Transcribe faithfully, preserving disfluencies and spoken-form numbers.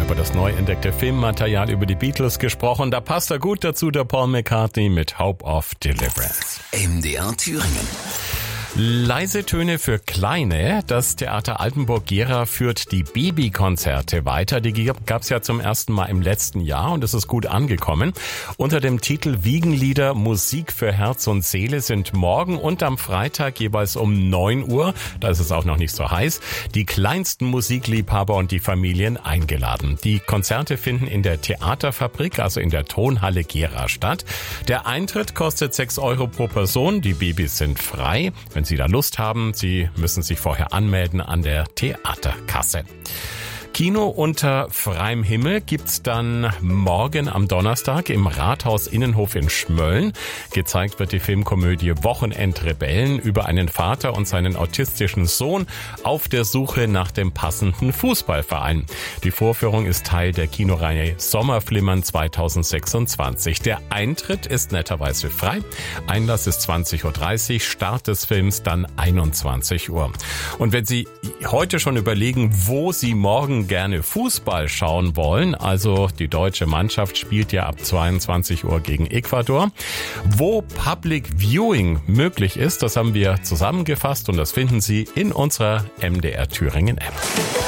über das neu entdeckte Filmmaterial über die Beatles gesprochen. Da passt er gut dazu, der Paul McCartney mit Hope of Deliverance. M D R Thüringen. Leise Töne für Kleine. Das Theater Altenburg-Gera führt die Babykonzerte weiter. Die gab es ja zum ersten Mal im letzten Jahr und es ist gut angekommen. Unter dem Titel Wiegenlieder Musik für Herz und Seele sind morgen und am Freitag jeweils um neun Uhr, da ist es auch noch nicht so heiß, die kleinsten Musikliebhaber und die Familien eingeladen. Die Konzerte finden in der Theaterfabrik, also in der Tonhalle Gera statt. Der Eintritt kostet sechs Euro pro Person. Die Babys sind frei. Wenn Sie da Lust haben, Sie müssen sich vorher anmelden an der Theaterkasse. Kino unter freiem Himmel gibt's dann morgen am Donnerstag im Rathaus Innenhof in Schmölln. Gezeigt wird die Filmkomödie Wochenendrebellen über einen Vater und seinen autistischen Sohn auf der Suche nach dem passenden Fußballverein. Die Vorführung ist Teil der Kinoreihe Sommerflimmern zweitausendsechsundzwanzig. Der Eintritt ist netterweise frei. Einlass ist zwanzig Uhr dreißig, Start des Films dann einundzwanzig Uhr. Und wenn Sie heute schon überlegen, wo Sie morgen gerne Fußball schauen wollen, also die deutsche Mannschaft spielt ja ab zweiundzwanzig Uhr gegen Ecuador. Wo Public Viewing möglich ist, das haben wir zusammengefasst und das finden Sie in unserer M D R Thüringen App.